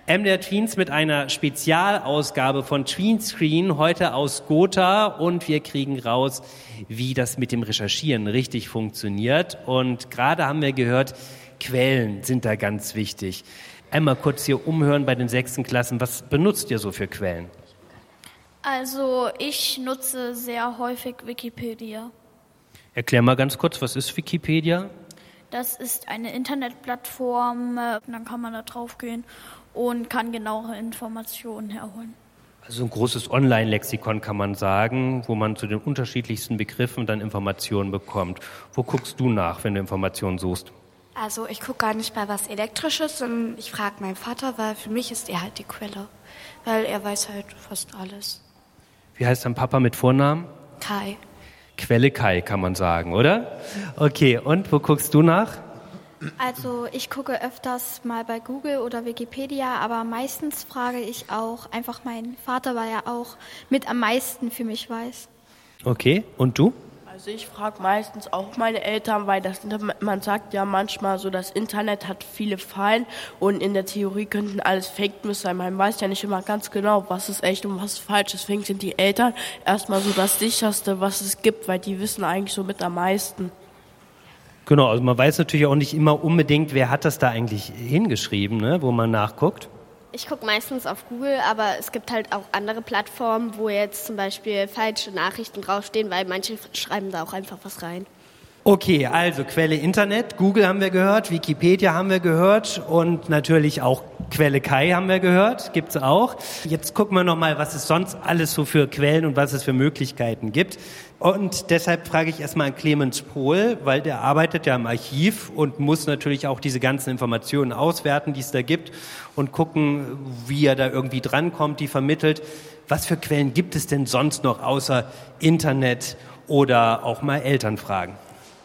MDR Tweens mit einer Spezialausgabe von Tweenscreen, heute aus Gotha, und wir kriegen raus, wie das mit dem Recherchieren richtig funktioniert. Und gerade haben wir gehört, Quellen sind da ganz wichtig. Einmal kurz hier umhören bei den 6. Klassen. Was benutzt ihr so für Quellen? Also ich nutze sehr häufig Wikipedia. Erklär mal ganz kurz, was ist Wikipedia? Das ist eine Internetplattform, dann kann man da drauf gehen und kann genauere Informationen erholen. Also ein großes Online-Lexikon kann man sagen, wo man zu den unterschiedlichsten Begriffen dann Informationen bekommt. Wo guckst du nach, wenn du Informationen suchst? Also ich gucke gar nicht bei was Elektrisches, sondern ich frage meinen Vater, weil für mich ist er halt die Quelle, weil er weiß halt fast alles. Wie heißt dein Papa mit Vornamen? Kai. Quelle Kai kann man sagen, oder? Okay, und wo guckst du nach? Also ich gucke öfters mal bei Google oder Wikipedia, aber meistens frage ich auch einfach meinen Vater, weil er auch mit am meisten für mich weiß. Okay, und du? Also ich frage meistens auch meine Eltern, weil man sagt ja manchmal so, das Internet hat viele Fallen und in der Theorie könnten alles Fake News sein. Man weiß ja nicht immer ganz genau, was ist echt und was ist falsch. Deswegen sind die Eltern erstmal so das Sicherste, was es gibt, weil die wissen eigentlich so mit am meisten. Genau, also man weiß natürlich auch nicht immer unbedingt, wer hat das da eigentlich hingeschrieben, ne, wo man nachguckt. Ich gucke meistens auf Google, aber es gibt halt auch andere Plattformen, wo jetzt zum Beispiel falsche Nachrichten draufstehen, weil manche schreiben da auch einfach was rein. Okay, also Quelle Internet, Google haben wir gehört, Wikipedia haben wir gehört und natürlich auch Quelle Kai haben wir gehört, gibt's auch. Jetzt gucken wir nochmal, was es sonst alles so für Quellen und was es für Möglichkeiten gibt. Und deshalb frage ich erstmal an Clemens Pohl, weil der arbeitet ja im Archiv und muss natürlich auch diese ganzen Informationen auswerten, die es da gibt, und gucken, wie er da irgendwie drankommt, die vermittelt. Was für Quellen gibt es denn sonst noch außer Internet oder auch mal Eltern fragen?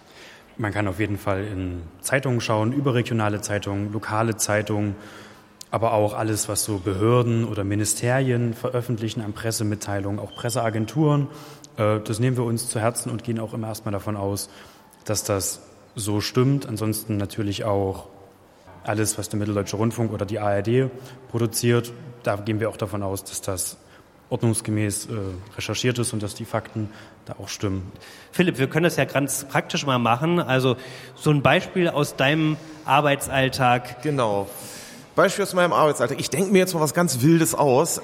Man kann auf jeden Fall in Zeitungen schauen, überregionale Zeitungen, lokale Zeitungen, aber auch alles, was so Behörden oder Ministerien veröffentlichen an Pressemitteilungen, auch Presseagenturen. Das nehmen wir uns zu Herzen und gehen auch immer erstmal davon aus, dass das so stimmt. Ansonsten natürlich auch alles, was der Mitteldeutsche Rundfunk oder die ARD produziert. Da gehen wir auch davon aus, dass das ordnungsgemäß recherchiert ist und dass die Fakten da auch stimmen. Philipp, wir können das ja ganz praktisch mal machen. Also so ein Beispiel aus deinem Arbeitsalltag. Genau. Beispiel aus meinem Arbeitsalltag. Ich denke mir jetzt mal was ganz Wildes aus,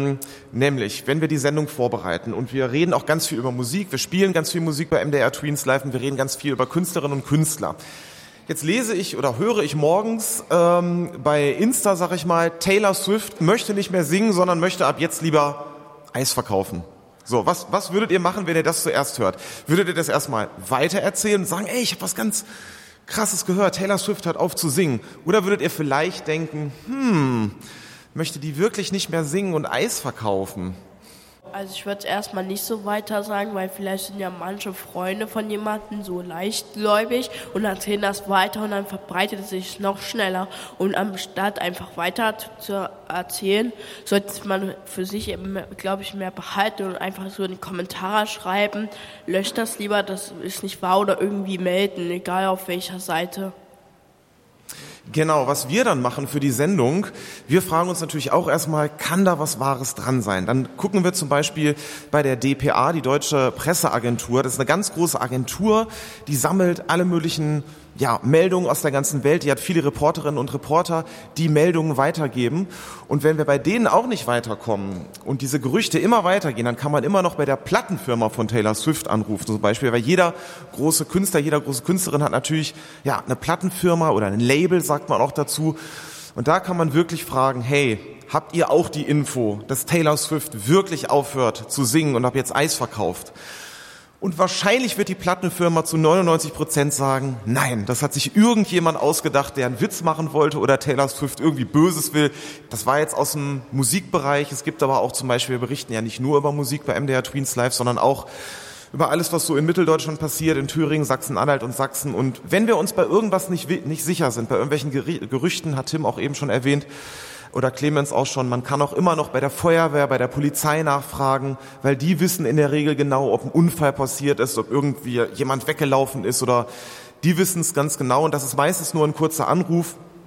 nämlich, wenn wir die Sendung vorbereiten und wir reden auch ganz viel über Musik, wir spielen ganz viel Musik bei MDR Tweens Live und wir reden ganz viel über Künstlerinnen und Künstler. Jetzt lese ich oder höre ich morgens bei Insta, sag ich mal, Taylor Swift möchte nicht mehr singen, sondern möchte ab jetzt lieber Eis verkaufen. So, was würdet ihr machen, wenn ihr das zuerst hört? Würdet ihr das erstmal weitererzählen und sagen, ey, ich habe was ganz Krasses gehört, Taylor Swift hört auf zu singen? Oder würdet ihr vielleicht denken, möchte die wirklich nicht mehr singen und Eis verkaufen? Also ich würde es erstmal nicht so weiter sagen, weil vielleicht sind ja manche Freunde von jemandem so leichtgläubig und erzählen das weiter und dann verbreitet es sich noch schneller. Und anstatt einfach weiter zu erzählen, sollte man für sich eben, glaube ich, mehr behalten und einfach so in die Kommentare schreiben, löscht das lieber, das ist nicht wahr, oder irgendwie melden, egal auf welcher Seite. Genau, was wir dann machen für die Sendung, wir fragen uns natürlich auch erstmal, kann da was Wahres dran sein? Dann gucken wir zum Beispiel bei der dpa, die Deutsche Presseagentur. Das ist eine ganz große Agentur, die sammelt alle möglichen Meldungen aus der ganzen Welt. Die hat viele Reporterinnen und Reporter, die Meldungen weitergeben. Und wenn wir bei denen auch nicht weiterkommen und diese Gerüchte immer weitergehen, dann kann man immer noch bei der Plattenfirma von Taylor Swift anrufen, zum Beispiel. Weil jeder große Künstler, jeder große Künstlerin hat natürlich eine Plattenfirma oder ein Label, sagt man auch dazu. Und da kann man wirklich fragen, hey, habt ihr auch die Info, dass Taylor Swift wirklich aufhört zu singen und ab jetzt Eis verkauft? Und wahrscheinlich wird die Plattenfirma zu 99% sagen, nein, das hat sich irgendjemand ausgedacht, der einen Witz machen wollte oder Taylor Swift irgendwie Böses will. Das war jetzt aus dem Musikbereich. Es gibt aber auch zum Beispiel, wir berichten ja nicht nur über Musik bei MDR Tweens Live, sondern auch über alles, was so in Mitteldeutschland passiert, in Thüringen, Sachsen-Anhalt und Sachsen. Und wenn wir uns bei irgendwas nicht sicher sind, bei irgendwelchen Gerüchten, hat Tim auch eben schon erwähnt, oder Clemens auch schon, man kann auch immer noch bei der Feuerwehr, bei der Polizei nachfragen, weil die wissen in der Regel genau, ob ein Unfall passiert ist, ob irgendwie jemand weggelaufen ist, oder die wissen es ganz genau, und das ist meistens nur ein kurzer Anruf.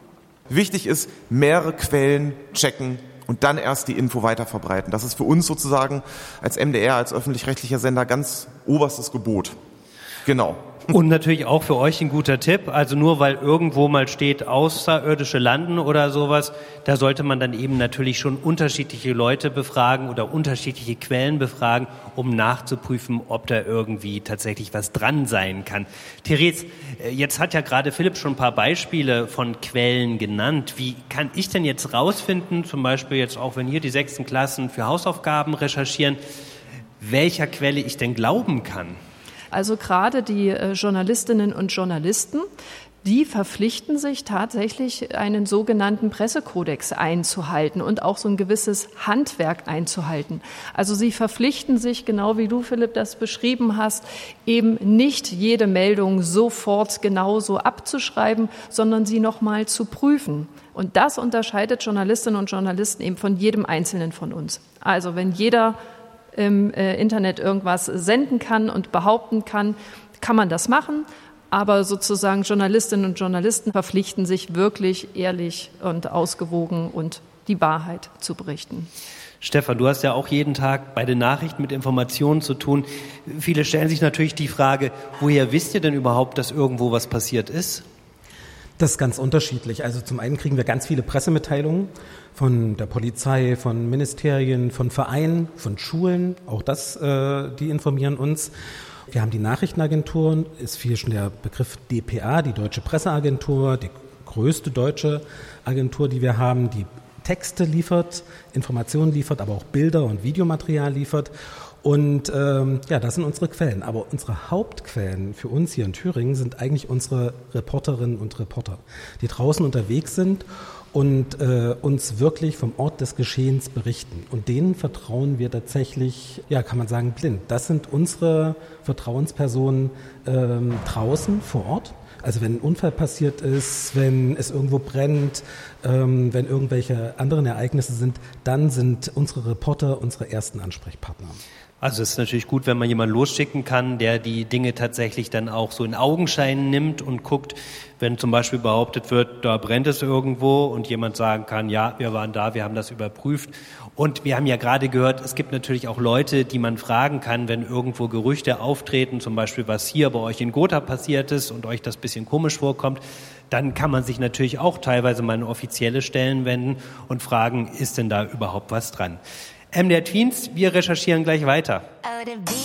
Wichtig ist, mehrere Quellen checken und dann erst die Info weiterverbreiten. Das ist für uns sozusagen als MDR, als öffentlich-rechtlicher Sender ganz oberstes Gebot. Genau. Und natürlich auch für euch ein guter Tipp, also nur weil irgendwo mal steht, Außerirdische landen oder sowas, da sollte man dann eben natürlich schon unterschiedliche Leute befragen oder unterschiedliche Quellen befragen, um nachzuprüfen, ob da irgendwie tatsächlich was dran sein kann. Therese, jetzt hat ja gerade Philipp schon ein paar Beispiele von Quellen genannt. Wie kann ich denn jetzt rausfinden, zum Beispiel jetzt auch, wenn hier die 6. Klassen für Hausaufgaben recherchieren, welcher Quelle ich denn glauben kann? Also gerade die Journalistinnen und Journalisten, die verpflichten sich tatsächlich, einen sogenannten Pressekodex einzuhalten und auch so ein gewisses Handwerk einzuhalten. Also sie verpflichten sich, genau wie du, Philipp, das beschrieben hast, eben nicht jede Meldung sofort genauso abzuschreiben, sondern sie nochmal zu prüfen. Und das unterscheidet Journalistinnen und Journalisten eben von jedem Einzelnen von uns. Also wenn jeder im Internet irgendwas senden kann und behaupten kann, kann man das machen. Aber sozusagen Journalistinnen und Journalisten verpflichten sich wirklich ehrlich und ausgewogen und die Wahrheit zu berichten. Stefan, du hast ja auch jeden Tag bei den Nachrichten mit Informationen zu tun. Viele stellen sich natürlich die Frage, woher wisst ihr denn überhaupt, dass irgendwo was passiert ist? Das ist ganz unterschiedlich. Also zum einen kriegen wir ganz viele Pressemitteilungen von der Polizei, von Ministerien, von Vereinen, von Schulen. Auch das, die informieren uns. Wir haben die Nachrichtenagenturen, ist viel schon der Begriff DPA, die Deutsche Presseagentur, die größte deutsche Agentur, die wir haben, die Texte liefert, Informationen liefert, aber auch Bilder und Videomaterial liefert. Und das sind unsere Quellen. Aber unsere Hauptquellen für uns hier in Thüringen sind eigentlich unsere Reporterinnen und Reporter, die draußen unterwegs sind und uns wirklich vom Ort des Geschehens berichten. Und denen vertrauen wir tatsächlich, kann man sagen, blind. Das sind unsere Vertrauenspersonen draußen vor Ort. Also wenn ein Unfall passiert ist, wenn es irgendwo brennt, wenn irgendwelche anderen Ereignisse sind, dann sind unsere Reporter unsere ersten Ansprechpartner. Also es ist natürlich gut, wenn man jemanden losschicken kann, der die Dinge tatsächlich dann auch so in Augenschein nimmt und guckt, wenn zum Beispiel behauptet wird, da brennt es irgendwo und jemand sagen kann, ja, wir waren da, wir haben das überprüft. Und wir haben ja gerade gehört, es gibt natürlich auch Leute, die man fragen kann, wenn irgendwo Gerüchte auftreten, zum Beispiel was hier bei euch in Gotha passiert ist und euch das bisschen komisch vorkommt, dann kann man sich natürlich auch teilweise mal an offizielle Stellen wenden und fragen, ist denn da überhaupt was dran? MDR Tweens, wir recherchieren gleich weiter.